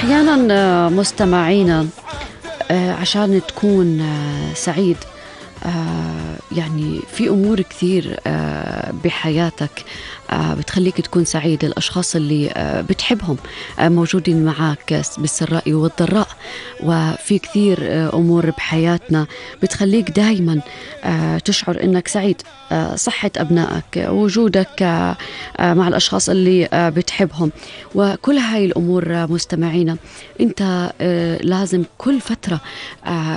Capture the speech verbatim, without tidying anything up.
أحيانا آه، مستمعينا، آه، عشان تكون آه، سعيد، آه، يعني في أمور كثير آه، بحياتك آه، بتخليك تكون سعيد. الأشخاص اللي آه، بتحبهم آه، موجودين معك بالسراء والضراء، وفي كثير آه، أمور بحياتنا بتخليك دايما آه، تشعر إنك سعيد. آه، صحة أبنائك، وجودك آه، آه، مع الأشخاص اللي آه، بتحبهم، وكل هاي الأمور آه، مستمعينا. أنت آه، لازم كل فترة آه،